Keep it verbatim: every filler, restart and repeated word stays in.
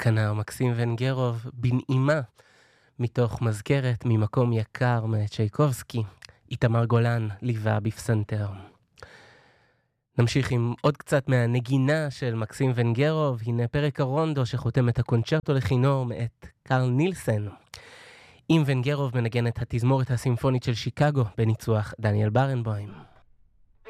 הכנר מקסים ונגרוב בנעימה מתוך מזכרת ממקום יקר מצ'ייקובסקי. איתמר גולן ליווה בפסנתר. נמשיך עם עוד קצת מהנגינה של מקסים ונגרוב. הנה פרק הרונדו שחותם את הקונצ'רטו לכינור מאת קרל נילסן. עם ונגרוב מנגן את התזמורת הסימפונית של שיקגו בניצוח דניאל ברנבוים.